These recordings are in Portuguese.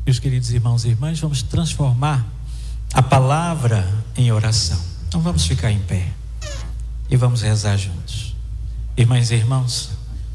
Meus queridos irmãos e irmãs, vamos transformar a palavra em oração. Então vamos ficar em pé e vamos rezar juntos. Irmãs e irmãos,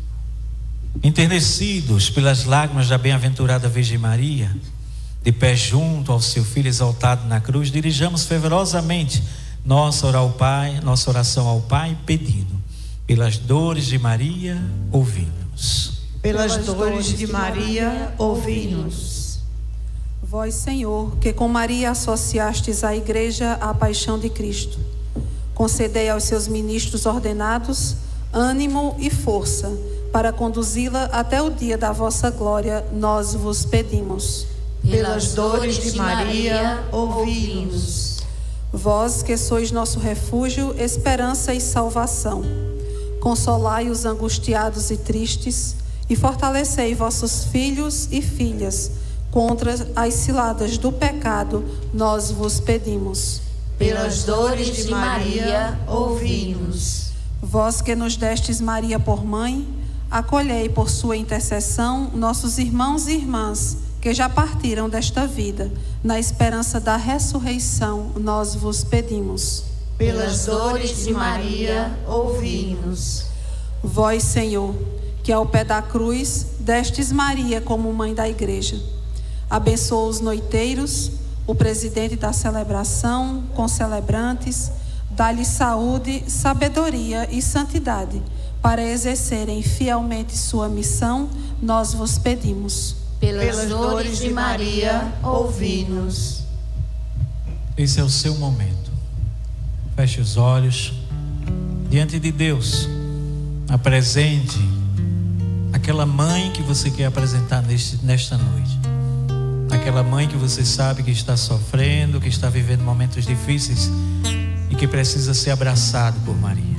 enternecidos pelas lágrimas da bem-aventurada Virgem Maria, de pé junto ao seu Filho exaltado na cruz, dirijamos fervorosamente nossa oração ao Pai, pedindo: pelas dores de Maria, ouvi-nos. Pelas dores de Maria, ouvi-nos. Vós, Senhor, que com Maria associastes à Igreja à paixão de Cristo, concedei aos seus ministros ordenados ânimo e força para conduzi-la até o dia da vossa glória, nós vos pedimos. Pelas dores de Maria, ouvi-nos. Vós que sois nosso refúgio, esperança e salvação, consolai os angustiados e tristes e fortalecei vossos filhos e filhas contra as ciladas do pecado, nós vos pedimos. Pelas dores de Maria, ouvi-nos. Vós que nos destes Maria por mãe, acolhei por sua intercessão nossos irmãos e irmãs que já partiram desta vida, na esperança da ressurreição, nós vos pedimos. Pelas dores de Maria, ouvi-nos. Vós, Senhor, que ao pé da cruz destes Maria como mãe da Igreja, abençoa os noiteiros, o presidente da celebração, concelebrantes, dá-lhe saúde, sabedoria e santidade, para exercerem fielmente sua missão, nós vos pedimos. Pelas dores de Maria, ouvi-nos. Esse é o seu momento. Feche os olhos. Diante de Deus, apresente aquela mãe que você quer apresentar nesta noite. Aquela mãe que você sabe que está sofrendo, que está vivendo momentos difíceis e que precisa ser abraçado por Maria.